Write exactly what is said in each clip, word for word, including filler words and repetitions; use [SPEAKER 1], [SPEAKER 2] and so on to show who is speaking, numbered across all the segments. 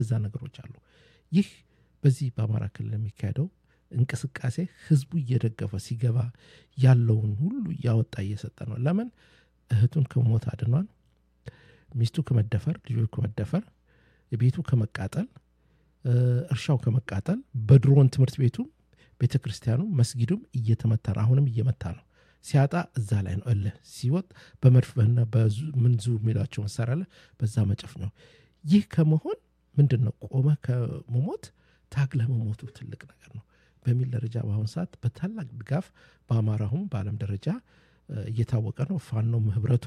[SPEAKER 1] እዛ ነገሮች አሉ ይህ በዚህ በአማራ ክልል የሚካሄደው እንቅስቃሴ ህዝቡ እየደገፈ ሲገባ ያለውን ሁሉ ያወጣ እየሰጠ ነው ለምን እህቱን ከሞት አድኗል ሚስቱ ከመደፈር ልጆቹ ከመደፈር የቤቱ ከመቃጠል እርሻው ከመቃጠል በድሮን ትምህርት ቤቱ ቤተክርስቲያኑ መስጊዱም እየተመታ አሁንም እየመታ ነው ሲያጣ እዛ ላይ ነው እለ ሲወጥ በመድፈና በምንዙ የሚላቸው መሳሪያ በዛ መጨፍ ነው ይህ ከመሆን ምንድነው ቆመ ከመሞት ታግለ መሞቱ ትልቅ ነገር ነው በሚል ደረጃ በአሁን ሰዓት በታላቅ ድጋፍ በአማራውም በአለም ደረጃ እየታወቀ ነው ፋኖም ህብረቱ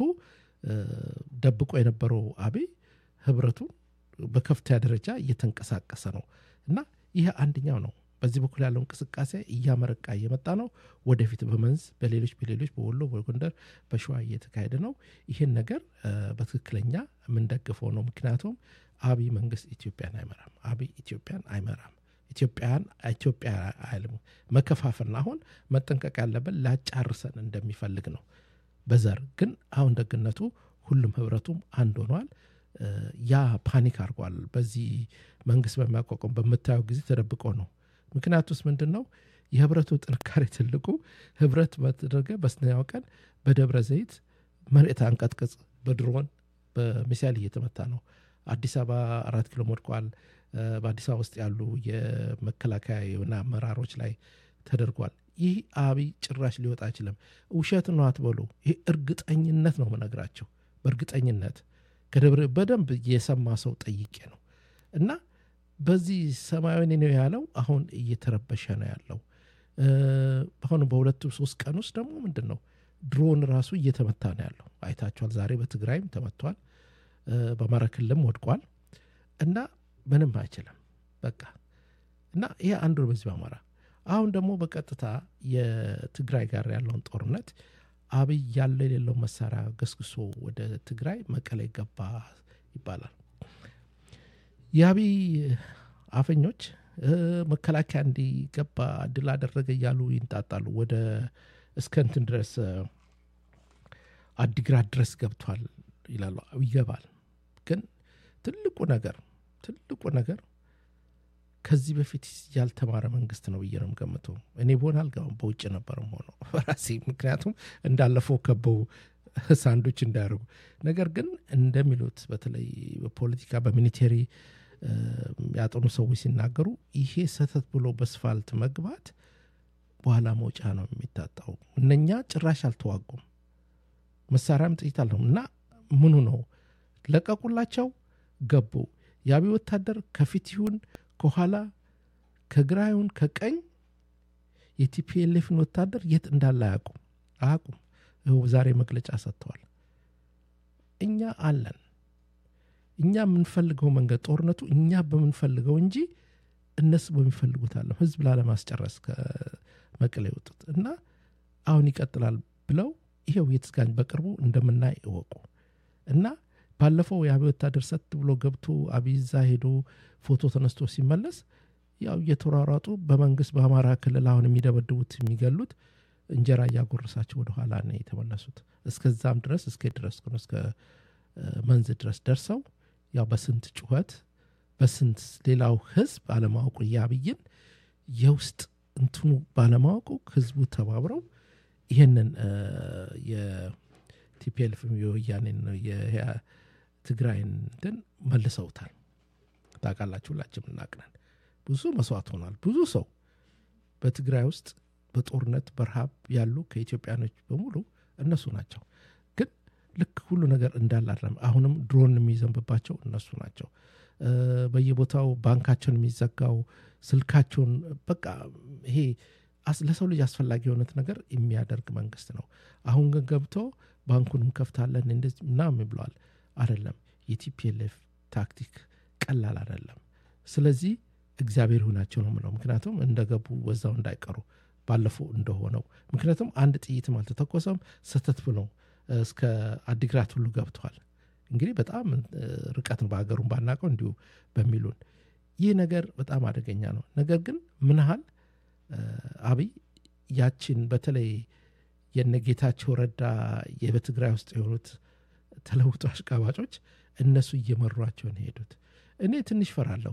[SPEAKER 1] ደብቆ የነበረው አብይ ህብረቱ በከፍተኛ ደረጃ እየተንቀሳቀሰ ነው እና ይሄ አንደኛው ነው በዚህ በኩል ያለው እንቅስቃሴ እያመረቃ እየመጣ ነው ወደፊት በመንዝ በሌሎች በሌሎች በወሎ በጎንደር በሸዋ እየተካሄደ ነው ይሄን ነገር በትክክለኛ ምን ደግፈው ነው ምክንያቱም አብይ መንግስት ኢትዮጵያን አይመራም አብይ ኢትዮጵያን አይመራም ኢትዮጵያን ኢትዮጵያ አይልም መከፋፈልና አሁን መጠንቀቅ ያለበት ላጫርሰን እንደሚፈልግ ነው በዘር ግን አሁን ደግነቱ ሁሉም ህብረቱም አንድ ሆኗል ያ ፓኒክ አርጓል በዚህ መንግስት በሚያቋቋም በመታየው ጊዜ ተደብቆ ነው ምክንያቱስ ምንድነው የህብረቱ ጥንካሬ ትልቁ ህብረት በተደረገ በስነያው ቀን በደብረ ዘይት መሬት አንቀጥቅጥ በድሮን በሚሳይል እየተመታ ነው አዲስ አበባ አራት ኪሎ ወድቋል በአዲስ አበባ ውስጥ ያሉ የመከላከያ የሆነ መራሮች ላይ ተደርጓል ይህ አብይ ጭራሽ ሊወጣ አይችልም ውሸት ነው አትበሉ ይሄ እርግጠኝነት ነው መነግራቸው በእርግጠኝነት ከደብረ በደንብ የሰማ ሰው ጠይቄ ነው እና በዚህ ሰማያዊ ነው ያለው አሁን እየተረበሸ ነው ያለው አሁን በሁለቱ ሶስት ቀን ውስጥ ደግሞ ምንድነው ድሮን ራሱ እየተመታ ነው ያለው አይታችኋል ዛሬ በትግራይም ተመቷል በአማራ ክልልም ወድቋል እና ምንም አይችልም በቃ እና ይሄ አንዱ በዚህ በአማራ አሁን ደግሞ በቀጥታ የትግራይ ጋር ያለውን ጦርነት አብይ ያለ የሌለው መሳሪያ ገስግሶ ወደ ትግራይ መቀሌ ገባ ይባላል ያብይ አፈኞች መከላከያ እንዲገባ ድል አደረገ ያሉ ይንጣጣሉ ወደ እስከንትን ድረስ አዲግራት ድረስ ገብቷል ይላሉ ይገባል ግን ትልቁ ነገር ትልቁ ነገር ከዚህ በፊት ያልተማረ መንግስት ነው ይየረም ገምቶ እኔ ቦን አልጋም በውጭ ነበርም ሆኖ ራሴ ምክንያቱም እንዳለፈው ከበው ሳንዶች እንዳያርጉ ነገር ግን እንደሚሉት በተለይ በፖለቲካ በሚሊተሪ ያጠኑ ሰዎች ሲናገሩ ይሄ ሰተት ብሎ በስፋልት መግባት በኋላ መውጫ ነው የሚታጣው እነኛ ጭራሽ አልተዋጉም መሳሪያም ጥይታለውና ምኑ ነው ለቀቁላቸው ገቡ ያቢ ወታደር ከፊት ይሁን ከኋላ ከግራዩን ከቀኝ የቲፒኤልኤፍን ወታደር የት እንዳለ ያቁም አቁም ይኸው ዛሬ መግለጫ ሰጥተዋል እኛ አለን እኛ የምንፈልገው መንገድ ጦርነቱ እኛ በመንፈልገው እንጂ እነሱ በሚፈልጉት አለ ህዝብ ላለማስጨረስ ከመቀሌ ወጡት እና አሁን ይቀጥላል ብለው ይሄው የተስጋኝ በቅርቡ እንደምናይ እወቁ እና ባለፈው ያብይ ወታደር ሰጥ ብሎ ገብቶ አብይዛ ሄዶ ፎቶ ተነስቶ ሲመለስ ያው እየተራራጡ በመንግስት በአማራ ክልል አሁን የሚደበድቡት የሚገሉት እንጀራ ያጎርሳቸው ወደ ኋላ ነው የተመለሱት እስከዛም ድረስ እስከ ድረስ ነው እስከ መንዝ ድረስ ደርሰው ያው በስንት ጩኸት በስንት ሌላው ህዝብ አለማውቁ ያብይን የውስጥ እንትኑ ባለማውቁ ህዝቡ ተባብረው ይሄንን የቲፒኤልኤፍ የወያኔን የትግራይን እንትን መልሰውታል ታቃላችሁ ሁላችንም እናቀናል ብዙ መስዋዕት ሆኗል ብዙ ሰው በትግራይ ውስጥ በጦርነት በረሃብ ያሉ ከኢትዮጵያኖች በሙሉ እነሱ ናቸው ግን ልክ ሁሉ ነገር እንዳላለም አሁንም ድሮን የሚዘንብባቸው እነሱ ናቸው በየቦታው ባንካቸውን የሚዘጋው ስልካቸውን በቃ ይሄ ለሰው ልጅ አስፈላጊ የሆነ ነገር የሚያደርግ መንግስት ነው አሁን ግን ገብቶ ባንኩንም ከፍታለን እንደዚህ ምናምን ብለዋል አይደለም የቲፒኤልኤፍ ታክቲክ ቀላል አይደለም ስለዚህ እግዚአብሔር ሆናቸው ነው ማለት ምክንያቱም እንደገቡ ወዛው እንዳይቀሩ ባለፈው እንደሆነው ምክንያቱም አንድ ጥይትም አልተተኮሰም ሰተት ብሎ እስከ አዲግራት ሁሉ ገብቷል እንግዲህ በጣም ርቀትን በአገሩን ባናቀው እንዲሁ በሚሉን ይህ ነገር በጣም አደገኛ ነው ነገር ግን ምን ያህል አብይ ያችን በተለይ የነጌታቸው ረዳ የበትግራይ ውስጥ የሆኑት ተለውጦ አሽቃባጮች እነሱ እየመሯቸው ነው ሄዱት እኔ ትንሽ ፈራለሁ።